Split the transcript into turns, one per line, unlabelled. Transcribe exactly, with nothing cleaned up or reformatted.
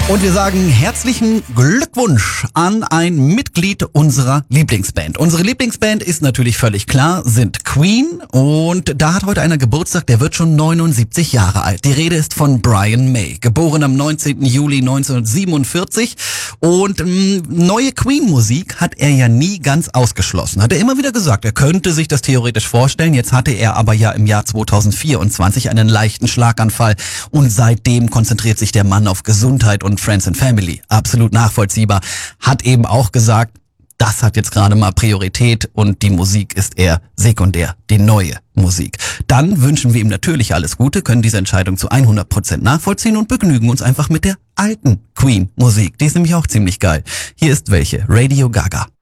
Und wir sagen herzlichen Glückwunsch an ein Mitglied unserer Lieblingsband. Unsere Lieblingsband ist natürlich völlig klar, sind Queen. Und da hat heute einer Geburtstag, der wird schon neunundsiebzig Jahre alt. Die Rede ist von Brian May, geboren am neunzehnten Juli neunzehnhundertsiebenundvierzig. Und mh, neue Queen-Musik hat er ja nie ganz ausgeschlossen. Hat er immer wieder gesagt, er könnte sich das theoretisch vorstellen. Jetzt hatte er aber ja im Jahr zweitausendvierundzwanzig einen leichten Schlaganfall. Und seitdem konzentriert sich der Mann auf Gesundheit und Friends and Family. Absolut nachvollziehbar. Hat eben auch gesagt, das hat jetzt gerade mal Priorität und die Musik ist eher sekundär, die neue Musik. Dann wünschen wir ihm natürlich alles Gute, können diese Entscheidung zu hundert Prozent nachvollziehen und begnügen uns einfach mit der alten Queen-Musik. Die ist nämlich auch ziemlich geil. Hier ist welche, Radio Gaga.